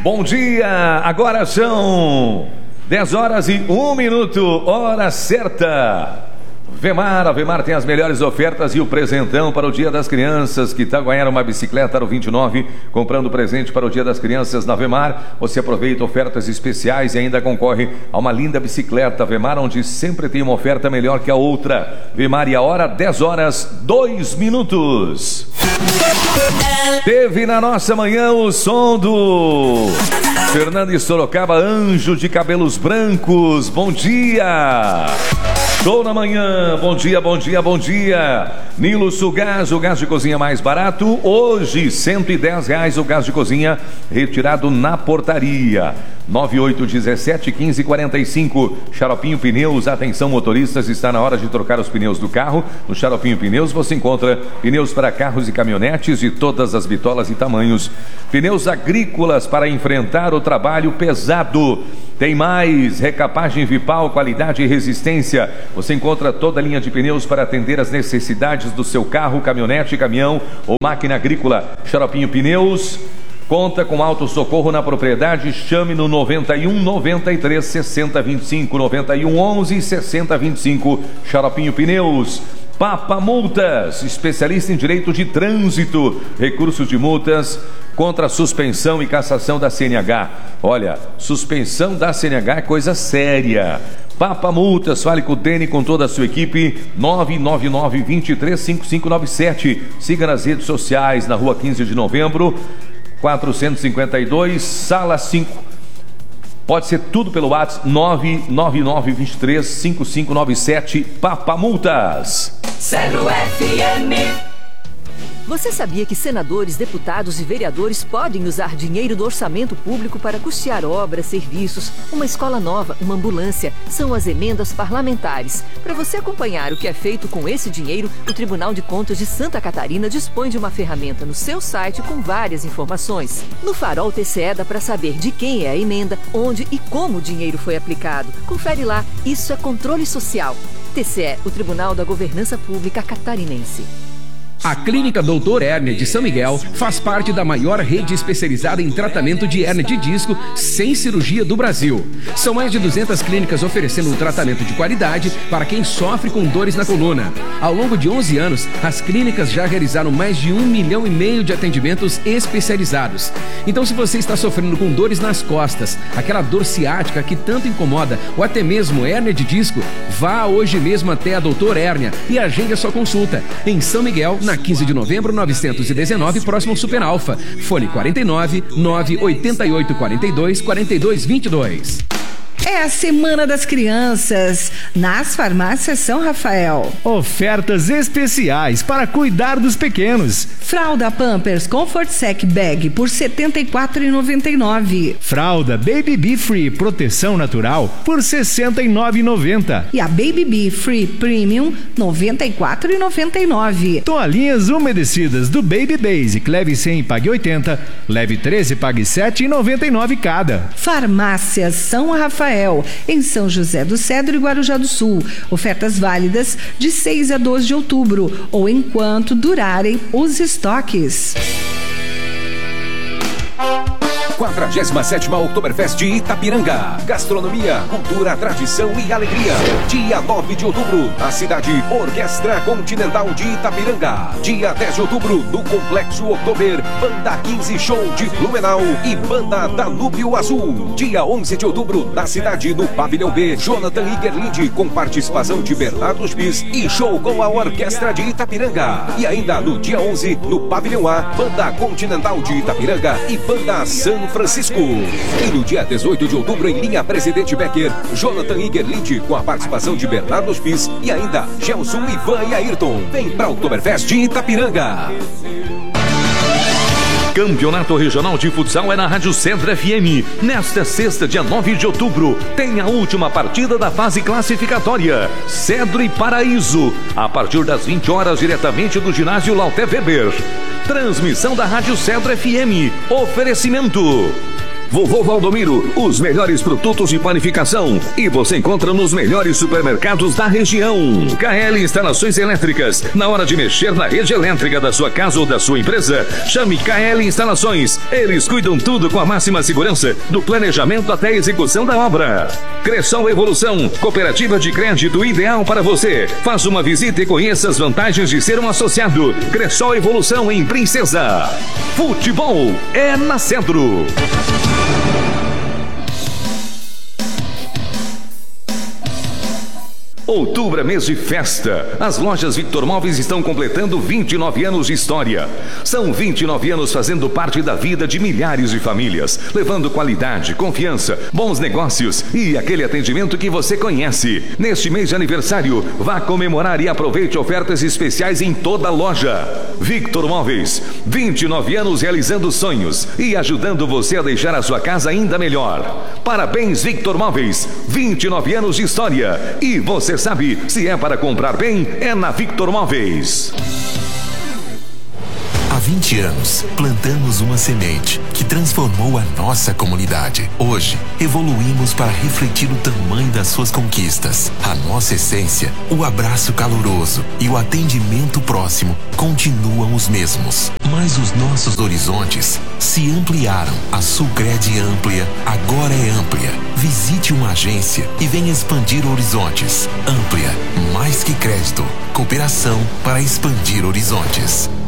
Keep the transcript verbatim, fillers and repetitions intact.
Bom dia, agora são dez horas e um minuto, hora certa. Vemar, a Vemar tem as melhores ofertas e o presentão para o Dia das Crianças. Que tal ganhar uma bicicleta Aro vinte e nove? Comprando presente para o Dia das Crianças na Vemar, você aproveita ofertas especiais e ainda concorre a uma linda bicicleta Vemar, onde sempre tem uma oferta melhor que a outra. Vemar e a hora, dez horas, dois minutos. Teve na nossa manhã o som do Fernando de Sorocaba, Anjo de Cabelos Brancos. Bom dia! Show na manhã, bom dia, bom dia, bom dia. Nilo Sugás, o gás de cozinha mais barato. Hoje, cento e dez reais o gás de cozinha, retirado na portaria. nove oito um sete, um cinco quatro cinco. Xaropinho Pneus, atenção motoristas, está na hora de trocar os pneus do carro. No Xaropinho Pneus você encontra pneus para carros e caminhonetes de todas as bitolas e tamanhos. Pneus agrícolas para enfrentar o trabalho pesado. Tem mais, recapagem Vipal, qualidade e resistência. Você encontra toda a linha de pneus para atender as necessidades do seu carro, caminhonete, caminhão ou máquina agrícola. Xaropinho Pneus conta com auto socorro na propriedade. Chame no noventa e um, noventa e três, sessenta, vinte e cinco, noventa e um, onze, sessenta, vinte e cinco. Xaropinho Pneus. Papa Multas, especialista em direito de trânsito, recursos de multas contra suspensão e cassação da C N H. Olha, suspensão da C N H é coisa séria. Papa Multas, fale com o Dene, com toda a sua equipe. Nove nove nove, dois três, cinco cinco nove sete. Siga nas redes sociais, na rua quinze de novembro, quatrocentos e cinquenta e dois, sala cinco. Pode ser tudo pelo WhatsApp nove nove nove, dois três, cinco cinco nove sete. Papa Multas. Zero F M. Você sabia que senadores, deputados e vereadores podem usar dinheiro do orçamento público para custear obras, serviços, uma escola nova, uma ambulância? São as emendas parlamentares. Para você acompanhar o que é feito com esse dinheiro, o Tribunal de Contas de Santa Catarina dispõe de uma ferramenta no seu site com várias informações. No Farol T C E dá para saber de quem é a emenda, onde e como o dinheiro foi aplicado. Confere lá, isso é controle social. T C E, o Tribunal da Governança Pública Catarinense. A Clínica doutor Hérnia de São Miguel faz parte da maior rede especializada em tratamento de hérnia de disco sem cirurgia do Brasil. São mais de duzentas clínicas oferecendo um tratamento de qualidade para quem sofre com dores na coluna. Ao longo de onze anos, as clínicas já realizaram mais de um milhão e meio de atendimentos especializados. Então, se você está sofrendo com dores nas costas, aquela dor ciática que tanto incomoda, ou até mesmo hérnia de disco, vá hoje mesmo até a doutor Hérnia e agende a sua consulta em São Miguel, na quinze de novembro, novecentos e dezenove, próximo ao Super Alfa. Fone quarenta e nove, nove oito oito, quarenta e dois, quarenta e dois, vinte e dois. É a Semana das Crianças nas farmácias São Rafael. Ofertas especiais para cuidar dos pequenos. Fralda Pampers Comfort Sec Bag por setenta e quatro reais e noventa e nove centavos. Fralda Baby Bee Free Proteção Natural por sessenta e nove reais e noventa centavos. E a Baby Bee Free Premium noventa e quatro reais e noventa e nove centavos. Toalhinhas umedecidas do Baby Basic, leve cem e pague oitenta, leve treze e pague sete reais e noventa e nove centavos cada. Farmácias São Rafael, em São José do Cedro e Guarujá do Sul. Ofertas válidas de seis a doze de outubro ou enquanto durarem os estoques. quadragésima sétima Oktoberfest Itapiranga. Gastronomia, cultura, tradição e alegria. Dia nove de outubro, na cidade Orquestra Continental de Itapiranga. Dia dez de outubro, no Complexo Oktober, Banda quinze Show de Blumenau e Banda Danúbio Azul. Dia onze de outubro, na cidade no Pavilhão B, Jonathan Igerlinde, com participação de Bernardo Spitz e show com a Orquestra de Itapiranga. E ainda no dia onze, no Pavilhão A, Banda Continental de Itapiranga e Banda San Francisco. E no dia dezoito de outubro, em linha Presidente Becker, Jonathan Igerlinde, com a participação de Bernardo Spitz e ainda Gelson, Ivan e Ayrton. Vem pra Oktoberfest Itapiranga. Campeonato Regional de Futsal é na Rádio Cedro F M. Nesta sexta, dia nove de outubro, tem a última partida da fase classificatória. Cedro e Paraíso, a partir das vinte horas, diretamente do ginásio Lauté Weber. Transmissão da Rádio Cedro F M. Oferecimento Vovô Valdomiro, os melhores produtos de panificação e você encontra nos melhores supermercados da região. K L Instalações Elétricas. Na hora de mexer na rede elétrica da sua casa ou da sua empresa, chame K L Instalações. Eles cuidam tudo com a máxima segurança, do planejamento até a execução da obra. Cressol Evolução, cooperativa de crédito ideal para você. Faça uma visita e conheça as vantagens de ser um associado. Cressol Evolução em Princesa. Futebol é na Centro. Outubro é mês de festa. As lojas Victor Móveis estão completando vinte e nove anos de história. São vinte e nove anos fazendo parte da vida de milhares de famílias, levando qualidade, confiança, bons negócios e aquele atendimento que você conhece. Neste mês de aniversário, vá comemorar e aproveite ofertas especiais em toda a loja. Victor Móveis, vinte e nove anos realizando sonhos e ajudando você a deixar a sua casa ainda melhor. Parabéns, Victor Móveis, vinte e nove anos de história. E você sabe, se é para comprar bem, é na Victor Móveis. Há vinte anos, plantamos uma semente que transformou a nossa comunidade. Hoje, evoluímos para refletir o tamanho das suas conquistas. A nossa essência, o abraço caloroso e o atendimento próximo continuam os mesmos. Mas os nossos horizontes se ampliaram. A Sulcred Amplia agora é amplia. Visite uma agência e venha expandir horizontes. Amplia, mais que crédito, cooperação para expandir horizontes.